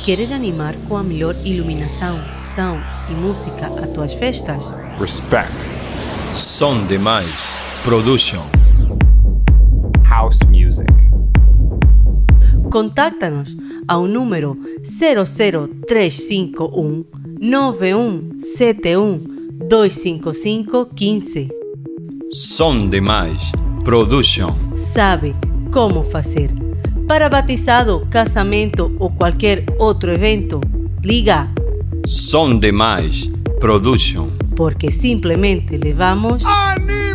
Queres animar com a melhor iluminação, som e música a tuas festas? Respect. Som Demais Production. House music. Contáctanos ao número 00351 9171 255 15. Som Demais Production. Sabe como fazer. Para batizado, casamento ou qualquer outro evento, liga. Som Demais Production. Porque simplesmente levamos...